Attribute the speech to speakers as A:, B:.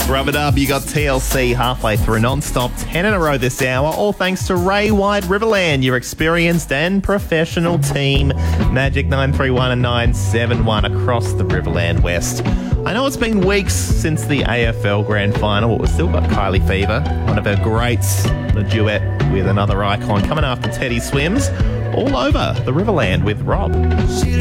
A: Rub it up. You got TLC halfway through non-stop, 10 in a row this hour, all thanks to Ray White Riverland, your experienced and professional team. Magic 931 and 971 across the Riverland West. I know it's been weeks since the AFL Grand Final, but we've still got Kylie Fever, one of her greats, the duet with another icon, coming after Teddy Swims, all over the Riverland with Rob.